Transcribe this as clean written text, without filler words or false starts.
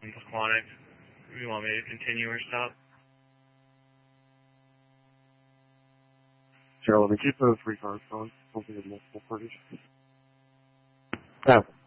Aquanic. You want me to continue or stop? Sure, let me keep those 3 cars going. Hopefully with multiple parties. Yeah.